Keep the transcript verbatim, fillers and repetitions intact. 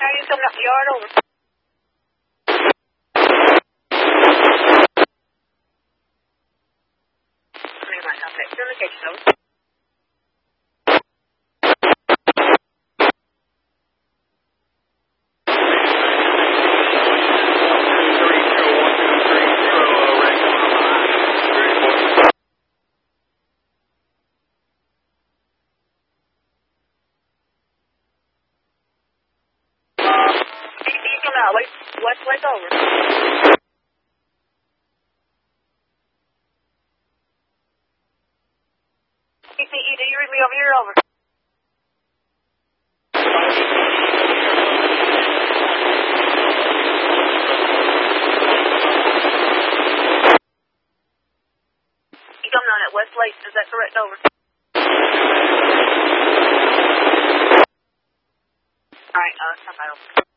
Are you coming up the yard over? Never mind, contact. Your location over. No, wait, west, west over. E C E, do you read me over here, over? You coming on at West Lake, is that correct, over? Alright, uh, come by over.